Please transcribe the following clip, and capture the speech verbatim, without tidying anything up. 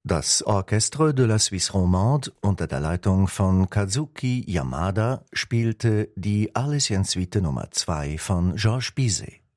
Das Orchestre de la Suisse Romande unter der Leitung von Kazuki Yamada spielte die Arlésienne-Suite Nummer zwei von Georges Bizet.